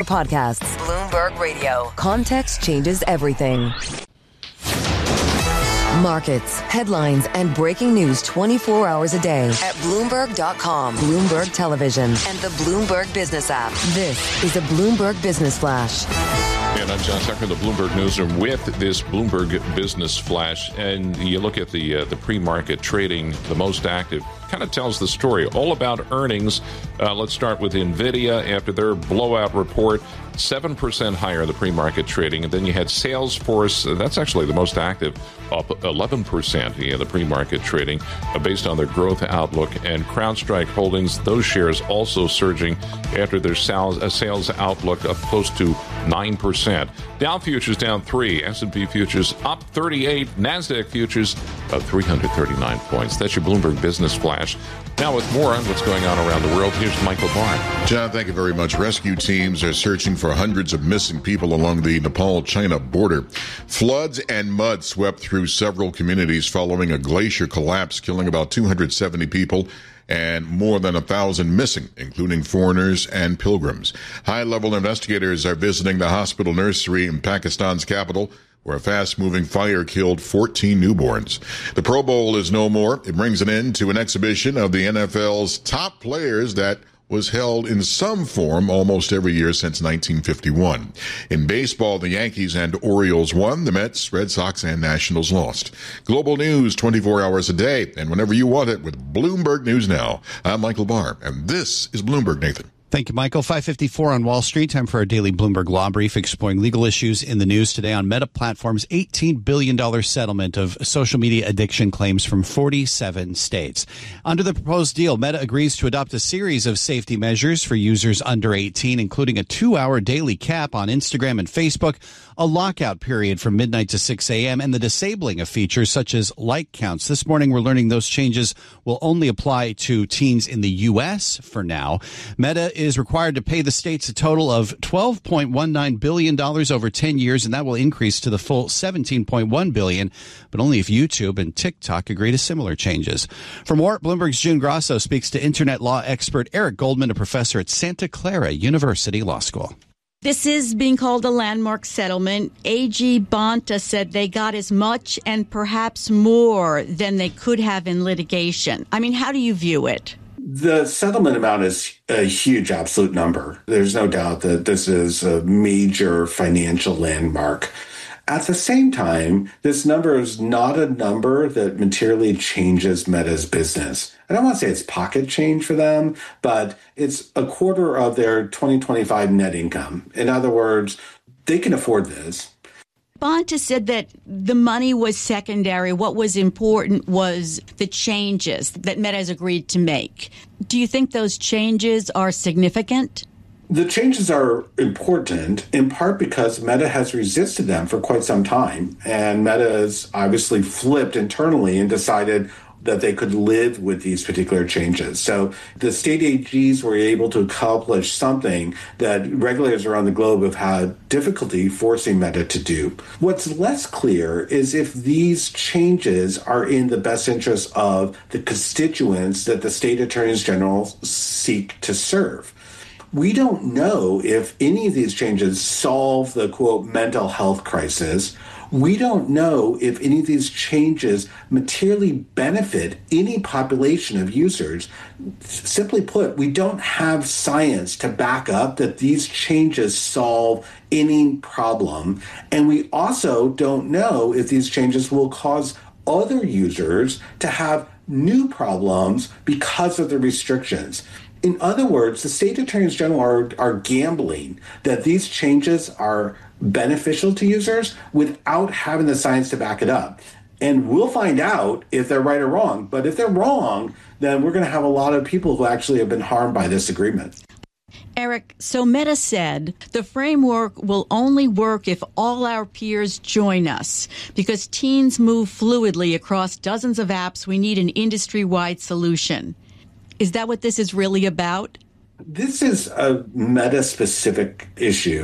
Podcasts. Bloomberg Radio. Context changes everything. Markets, headlines, and breaking news 24 hours a day at Bloomberg.com, Bloomberg Television, and the Bloomberg Business app. This is a Bloomberg Business Flash. And I'm John Tucker in the Bloomberg Newsroom with this Bloomberg Business Flash. And you look at the pre-market trading, the most active, kind of tells the story. All about earnings. Let's start with NVIDIA. After their blowout report, 7% higher the pre-market trading. And then you had Salesforce. That's actually the most active, up 11% the pre-market trading based on their growth outlook. And CrowdStrike Holdings, those shares also surging after their sales outlook of close to 9%. Dow futures down 3, S&P futures up 38, NASDAQ futures up 339 points. That's your Bloomberg Business Flash. Now with more on what's going on around the world, here's Michael Barr. John, thank you very much. Rescue teams are searching for hundreds of missing people along the Nepal-China border. Floods and mud swept through several communities following a glacier collapse, killing about 270 people and more than 1,000 missing, including foreigners and pilgrims. High-level investigators are visiting the hospital nursery in Pakistan's capital, where a fast-moving fire killed 14 newborns. The Pro Bowl is no more. It brings an end to an exhibition of the NFL's top players that was held in some form almost every year since 1951. In baseball, the Yankees and Orioles won. The Mets, Red Sox, and Nationals lost. Global news 24 hours a day and whenever you want it with Bloomberg News Now. I'm Michael Barr, and this is Bloomberg, Nathan. Thank you, Michael. 5:54 on Wall Street. Time for our daily Bloomberg Law Brief, exploring legal issues in the news today on Meta Platforms' $18 billion settlement of social media addiction claims from 47 states. Under the proposed deal, Meta agrees to adopt a series of safety measures for users under 18, including a 2-hour daily cap on Instagram and Facebook, a lockout period from midnight to 6 a.m., and the disabling of features such as like counts. This morning, we're learning those changes will only apply to teens in the U.S. for now. Meta is required to pay the states a total of $12.19 billion over 10 years, and that will increase to the full $17.1 billion, but only if YouTube and TikTok agree to similar changes. For more, Bloomberg's June Grasso speaks to internet law expert Eric Goldman, a professor at Santa Clara University Law School. This is being called a landmark settlement. AG Bonta said they got as much and perhaps more than they could have in litigation. I mean, how do you view it? The settlement amount is a huge absolute number. There's no doubt that this is a major financial landmark. At the same time, this number is not a number that materially changes Meta's business. I don't want to say it's pocket change for them, but it's a quarter of their 2025 net income. In other words, they can afford this. Bonta said that the money was secondary. What was important was the changes that Meta has agreed to make. Do you think those changes are significant? The changes are important in part because Meta has resisted them for quite some time. And Meta has obviously flipped internally and decided that they could live with these particular changes. So the state AGs were able to accomplish something that regulators around the globe have had difficulty forcing Meta to do. What's less clear is if these changes are in the best interest of the constituents that the state attorneys general seek to serve. We don't know if any of these changes solve the, quote, mental health crisis. We don't know if any of these changes materially benefit any population of users. Simply put, we don't have science to back up that these changes solve any problem. And we also don't know if these changes will cause other users to have new problems because of the restrictions. In other words, the state attorneys general are gambling that these changes are beneficial to users without having the science to back it up. And we'll find out if they're right or wrong. But if they're wrong, then we're going to have a lot of people who actually have been harmed by this agreement. Eric, so Meta said the framework will only work if all our peers join us. Because teens move fluidly across dozens of apps, we need an industry-wide solution. Is that what this is really about? This is a Meta-specific issue.